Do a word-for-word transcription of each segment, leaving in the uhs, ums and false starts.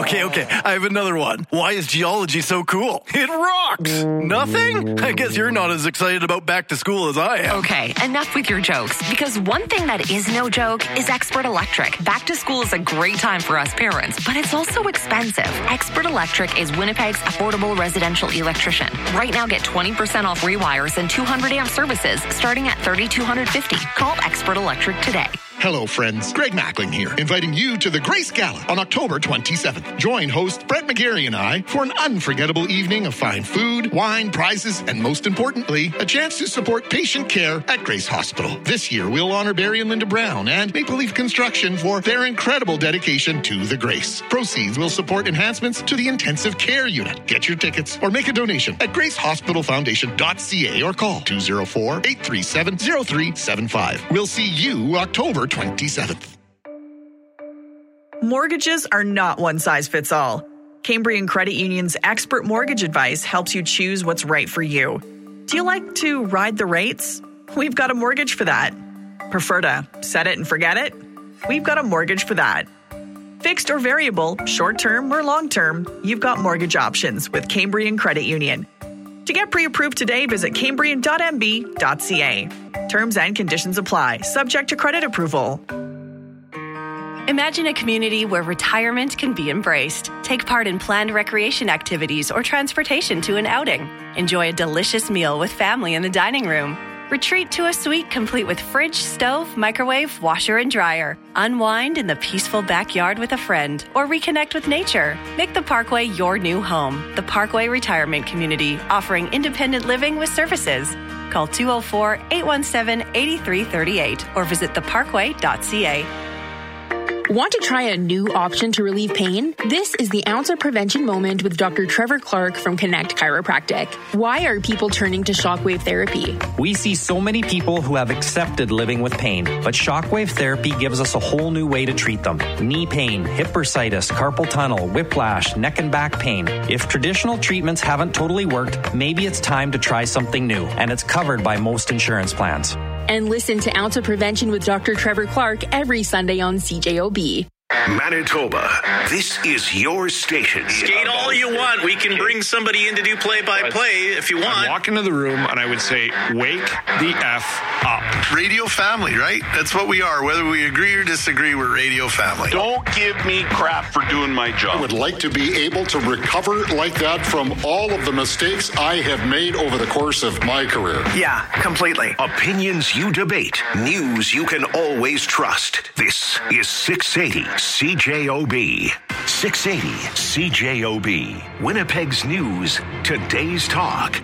Okay, okay, I have another one. Why is geology so cool? It rocks! Nothing? I guess you're not as excited about back to school as I am. Okay, enough with your jokes, because one thing that is no joke is Expert Electric. Back to school is a great time for us parents, but it's also expensive. Expert Electric is Winnipeg's affordable residential electrician. Right now, get twenty percent off rewires and two hundred amp services starting at three thousand two hundred fifty dollars. Call Expert Electric today. Hello, friends. Greg Mackling here, inviting you to the Grace Gala on October twenty-seventh. Join host Brett McGarry and I for an unforgettable evening of fine food, wine, prizes, and most importantly, a chance to support patient care at Grace Hospital. This year, we'll honor Barry and Linda Brown and Maple Leaf Construction for their incredible dedication to the Grace. Proceeds will support enhancements to the intensive care unit. Get your tickets or make a donation at grace hospital foundation dot c a or call two oh four, eight three seven, oh three seven five. We'll see you October twenty-seventh. Mortgages are not one size fits all. Cambrian Credit Union's expert mortgage advice helps you choose what's right for you. Do you like to ride the rates? We've got a mortgage for that. Prefer to set it and forget it? We've got a mortgage for that. Fixed or variable, short-term or long-term, you've got mortgage options with Cambrian Credit Union. To get pre-approved today, visit cambrian dot m b dot c a. Terms and conditions apply, subject to credit approval. Imagine a community where retirement can be embraced. Take part in planned recreation activities or transportation to an outing. Enjoy a delicious meal with family in the dining room. Retreat to a suite complete with fridge, stove, microwave, washer, and dryer. Unwind in the peaceful backyard with a friend or reconnect with nature. Make the Parkway your new home. The Parkway Retirement Community, offering independent living with services. Call two oh four, eight one seven, eight three three eight or visit the parkway dot c a. Want to try a new option to relieve pain? This is the Ounce of Prevention Moment with Doctor Trevor Clark from Connect Chiropractic. Why are people turning to shockwave therapy? We see so many people who have accepted living with pain, but shockwave therapy gives us a whole new way to treat them. Knee pain, hip bursitis, carpal tunnel, whiplash, neck and back pain. If traditional treatments haven't totally worked, maybe it's time to try something new, and it's covered by most insurance plans. And listen to Ounce of Prevention with Doctor Trevor Clark every Sunday on C J O B. Manitoba, this is your station. Skate all you want. We can bring somebody in to do play-by-play if you want. I'd walk into the room and I would say, wake the F up. Radio family, right? That's what we are. Whether we agree or disagree, we're radio family. Don't give me crap for doing my job. I would like to be able to recover like that from all of the mistakes I have made over the course of my career. Yeah, completely. Opinions you debate. News you can always trust. This is six eighty C J O B. six eighty C J O B. Winnipeg's news, today's talk.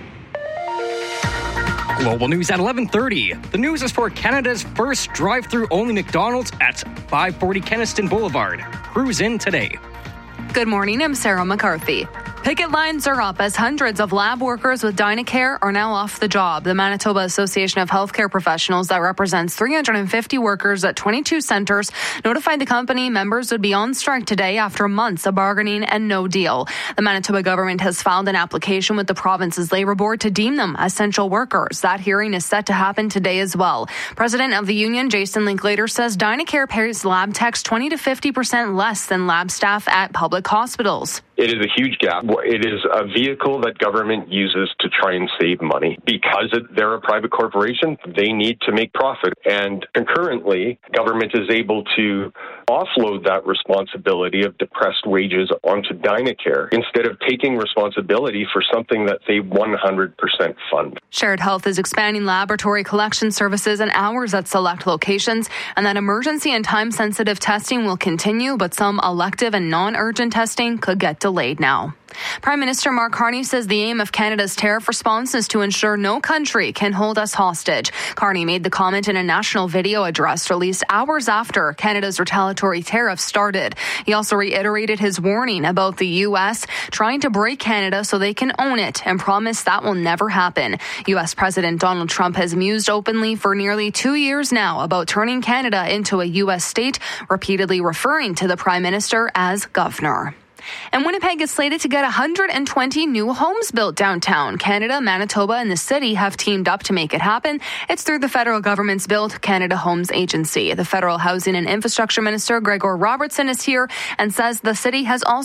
Global news at eleven thirty. The news is for Canada's first drive-through only McDonald's at five forty Kenniston Boulevard. Cruise in today. Good morning, I'm Sarah McCarthy. Picket lines are up as hundreds of lab workers with Dynacare are now off the job. The Manitoba Association of Healthcare Professionals that represents three hundred fifty workers at twenty-two centres notified the company members would be on strike today after months of bargaining and no deal. The Manitoba government has filed an application with the province's Labour Board to deem them essential workers. That hearing is set to happen today as well. President of the union, Jason Linklater, says Dynacare pays lab techs twenty to fifty percent less than lab staff at public hospitals. It is a huge gap. It is a vehicle that government uses to try and save money. Because they're a private corporation, they need to make profit. And concurrently, government is able to offload that responsibility of depressed wages onto Dynacare instead of taking responsibility for something that they one hundred percent fund. Shared Health is expanding laboratory collection services and hours at select locations, and that emergency and time-sensitive testing will continue, but some elective and non-urgent testing could get delayed now. Prime Minister Mark Carney says the aim of Canada's tariff response is to ensure no country can hold us hostage. Carney made the comment in a national video address released hours after Canada's retaliatory tariffs started. He also reiterated his warning about the U S trying to break Canada so they can own it and promised that will never happen. U S President Donald Trump has mused openly for nearly two years now about turning Canada into a U S state, repeatedly referring to the Prime Minister as governor. And Winnipeg is slated to get one hundred twenty new homes built downtown. Canada, Manitoba, and the city have teamed up to make it happen. It's through the federal government's Build Canada Homes Agency. The federal Housing and Infrastructure Minister, Gregor Robertson, is here and says the city has also